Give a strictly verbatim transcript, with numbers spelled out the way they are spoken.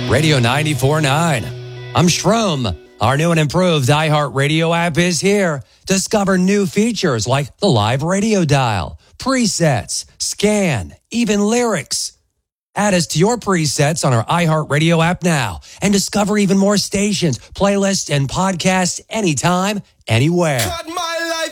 Radio ninety-four point nine. I'm Shroom. Our new and improved iHeartRadio app is here. Discover new features like the live radio dial, presets, scan, even lyrics. Add us to your presets on our iHeartRadio app now and discover even more stations, playlists, and podcasts anytime, anywhere. Cut my